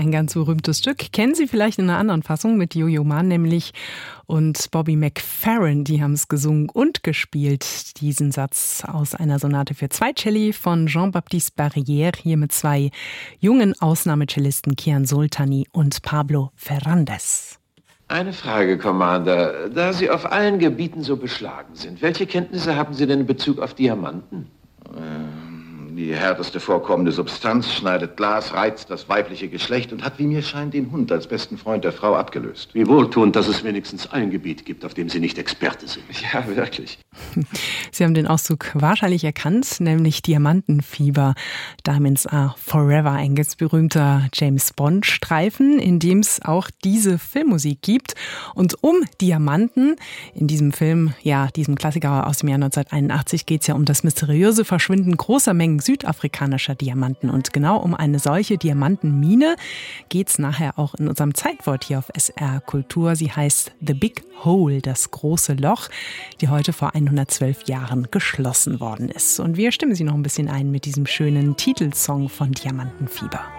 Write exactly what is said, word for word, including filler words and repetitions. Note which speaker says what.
Speaker 1: ein ganz berühmtes Stück. Kennen Sie vielleicht in einer anderen Fassung mit Yo-Yo Ma nämlich und Bobby McFerrin, die haben es gesungen und gespielt, diesen Satz aus einer Sonate für zwei Celli von Jean-Baptiste Barrière, hier mit zwei jungen Ausnahmecellisten, Kian Soltani und Pablo Ferrandez.
Speaker 2: Eine Frage, Commander. Da Sie auf allen Gebieten so beschlagen sind, welche Kenntnisse haben Sie denn in Bezug auf Diamanten?
Speaker 3: Ähm, die härteste vorkommende Substanz schneidet Glas, reizt das weibliche Geschlecht und hat, wie mir scheint, den Hund als besten Freund der Frau abgelöst.
Speaker 4: Wie wohltuend, dass es wenigstens ein Gebiet gibt, auf dem Sie nicht Experte sind.
Speaker 2: Ja, wirklich.
Speaker 1: Sie haben den Ausdruck wahrscheinlich erkannt, nämlich Diamantenfieber. Diamonds Are Forever, ein ganz berühmter James-Bond-Streifen, in dem es auch diese Filmmusik gibt. Und um Diamanten in diesem Film, ja, diesem Klassiker aus dem Jahr neunzehnhunderteinundachtzig, geht es ja um das mysteriöse Verschwinden großer Mengen südafrikanischer Diamanten. Und genau um eine solche Diamantenmine geht es nachher auch in unserem Zeitwort hier auf S R Kultur. Sie heißt The Big Hole, das große Loch, die heute vor hundertzwölf Jahren geschlossen worden ist. Und wir stimmen Sie noch ein bisschen ein mit diesem schönen Titelsong von Diamantenfieber.